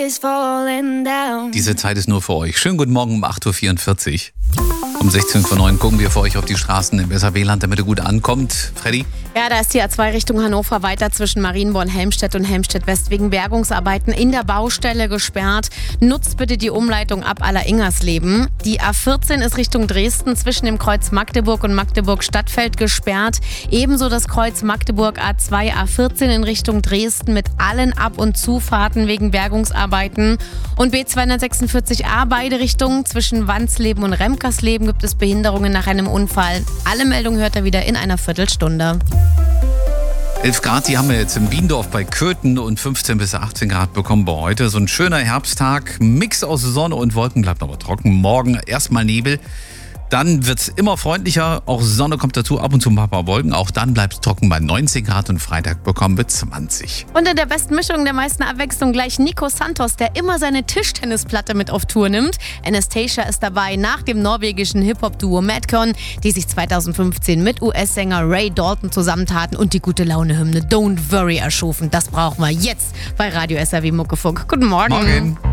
is falling down. Diese Zeit ist nur für euch. Schönen guten Morgen um 8.44 Uhr. Um 16:09 gucken wir für euch auf die Straßen im SAW-Land, damit ihr gut ankommt. Freddy? Ja, da ist die A2 Richtung Hannover weiter zwischen Marienborn-Helmstedt und Helmstedt-West wegen Bergungsarbeiten in der Baustelle gesperrt. Nutzt bitte die Umleitung ab Aller-Ingersleben. Die A14 ist Richtung Dresden zwischen dem Kreuz Magdeburg und Magdeburg-Stadtfeld gesperrt. Ebenso das Kreuz Magdeburg A2, A14 in Richtung Dresden mit allen Ab- und Zufahrten wegen Bergungsarbeiten. Und B246a beide Richtungen zwischen Wandsleben und Remkersleben gibt es Behinderungen nach einem Unfall. Alle Meldungen hört ihr wieder in einer Viertelstunde. 11 Grad, die haben wir jetzt in Biendorf bei Köthen und 15 bis 18 Grad bekommen wir heute. So ein schöner Herbsttag, Mix aus Sonne und Wolken, bleibt aber trocken. Morgen erstmal Nebel, dann wird es immer freundlicher, auch Sonne kommt dazu, ab und zu ein paar Wolken. Auch dann bleibt es trocken bei 19 Grad und Freitag bekommen wir 20. Und in der besten Mischung der meisten Abwechslung gleich Nico Santos, der immer seine Tischtennisplatte mit auf Tour nimmt. Anastasia ist dabei nach dem norwegischen Hip-Hop-Duo Madcon, die sich 2015 mit US-Sänger Ray Dalton zusammentaten und die Gute-Laune-Hymne Don't Worry erschufen. Das brauchen wir jetzt bei Radio SAW Muckefuck. Guten Morgen. Morgen.